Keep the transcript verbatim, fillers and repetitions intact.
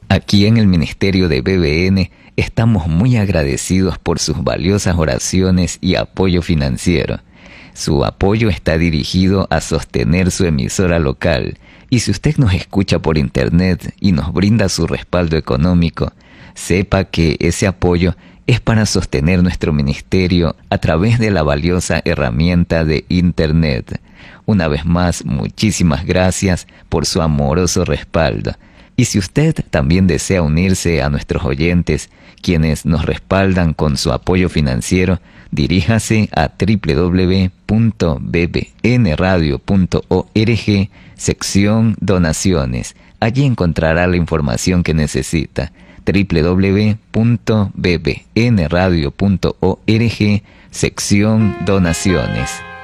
Aquí en el Ministerio de B B N estamos muy agradecidos por sus valiosas oraciones y apoyo financiero. Su apoyo está dirigido a sostener su emisora local, y si usted nos escucha por internet y nos brinda su respaldo económico, sepa que ese apoyo es para sostener nuestro ministerio a través de la valiosa herramienta de internet. Una vez más, muchísimas gracias por su amoroso respaldo. Y si usted también desea unirse a nuestros oyentes, quienes nos respaldan con su apoyo financiero, diríjase a doble u doble u doble u punto b b n radio punto org, sección Donaciones. Allí encontrará la información que necesita. doble u doble u doble u punto b b n radio punto org, sección Donaciones.